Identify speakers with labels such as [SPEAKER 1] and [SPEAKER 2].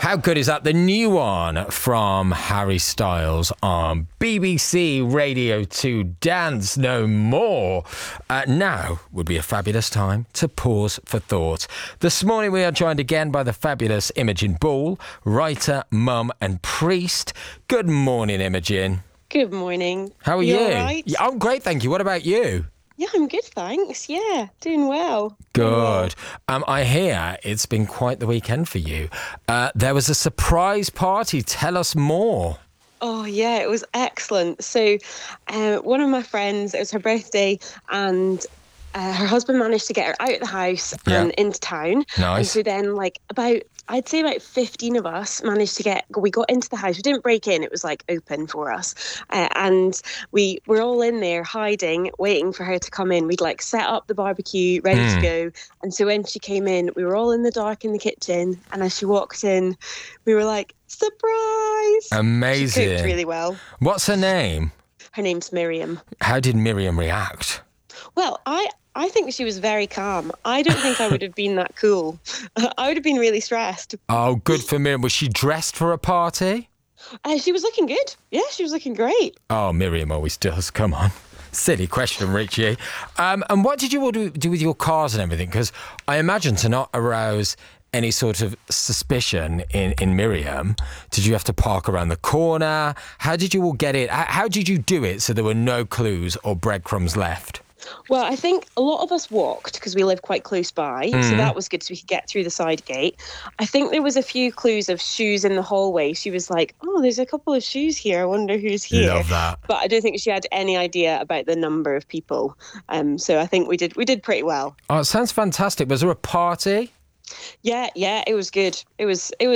[SPEAKER 1] How good is that? The new one from Harry Styles on BBC Radio 2, Dance No More. Now would be a fabulous time to pause for thought. This morning we are joined again by the fabulous Imogen Ball, writer, mum and priest. Good morning, Imogen.
[SPEAKER 2] Good morning.
[SPEAKER 1] How are you?
[SPEAKER 2] All right?
[SPEAKER 1] Yeah, I'm great, thank you. What about you?
[SPEAKER 2] Yeah, I'm good, thanks. Yeah, doing well.
[SPEAKER 1] Good. I hear it's been quite the weekend for you. There was a surprise party. Tell us more.
[SPEAKER 2] Oh, yeah, it was excellent. So one of my friends, it was her birthday, and her husband managed to get her out of the house and into town.
[SPEAKER 1] Nice.
[SPEAKER 2] And so then, I'd say about 15 of us managed to we got into the house. We didn't break in. It was open for us. And we were all in there hiding, waiting for her to come in. We'd set up the barbecue, ready to go. And so when she came in, we were all in the dark in the kitchen. And as she walked in, we were like, surprise!
[SPEAKER 1] Amazing.
[SPEAKER 2] She cooked really well.
[SPEAKER 1] What's her name?
[SPEAKER 2] Her name's Miriam.
[SPEAKER 1] How did Miriam react?
[SPEAKER 2] Well, I think she was very calm. I don't think I would have been that cool. I would have been really stressed.
[SPEAKER 1] Oh, good for Miriam. Was she dressed for a party?
[SPEAKER 2] She was looking good. Yeah, she was looking great.
[SPEAKER 1] Oh, Miriam always does. Come on. Silly question, Richie. And what did you all do with your cars and everything? Because I imagine to not arouse any sort of suspicion in Miriam, did you have to park around the corner? How did you all get it? How did you do it so there were no clues or breadcrumbs left?
[SPEAKER 2] Well, I think a lot of us walked because we live quite close by. So that was good, so we could get through the side gate. I think there was a few clues of shoes in the hallway. She was like, oh, there's a couple of shoes here. I wonder who's here.
[SPEAKER 1] Love that.
[SPEAKER 2] But I don't think she had any idea about the number of people. So I think we did pretty well.
[SPEAKER 1] Oh, it sounds fantastic. Was there a party?
[SPEAKER 2] Yeah, it was good. It was